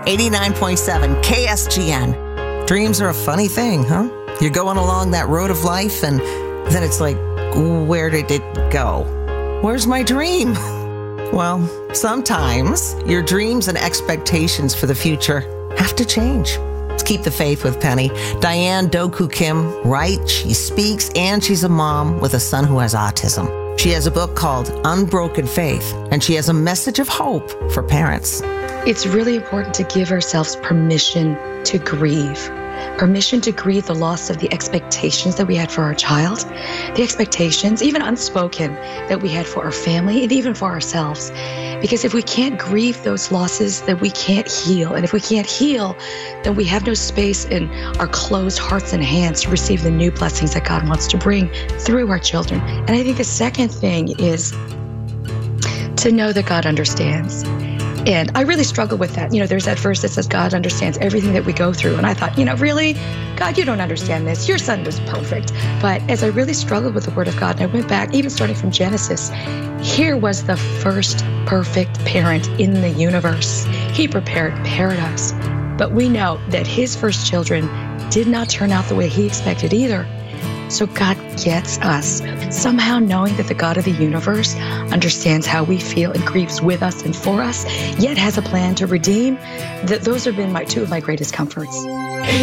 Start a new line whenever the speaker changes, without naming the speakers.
89.7 KSGN. Dreams are a funny thing, huh? You're going along that road of life and then it's like, where did it go? Where's my dream? Well, sometimes your dreams and expectations for the future have to change. Let's keep the faith with Penny. Diane Doku Kim writes, she speaks, and she's a mom with a son who has autism. She has a book called Unbroken Faith, and she has a message of hope for parents.
It's really important to give ourselves permission to grieve. Permission to grieve the loss of the expectations that we had for our child, the expectations, even unspoken, that we had for our family and even for ourselves. Because if we can't grieve those losses, then we can't heal. And if we can't heal, then we have no space in our closed hearts and hands to receive the new blessings that God wants to bring through our children. And I think the second thing is to know that God understands. And I really struggle with that. There's that verse that says God understands everything that we go through. And I thought, really? God, you don't understand this. Your son was perfect. But as I really struggled with the word of God, and I went back, even starting from Genesis, here was the first perfect parent in the universe. He prepared paradise. But we know that his first children did not turn out the way he expected either. So God gets us. Somehow knowing that the God of the universe understands how we feel and grieves with us and for us, yet has a plan to redeem, those have been two of my greatest comforts.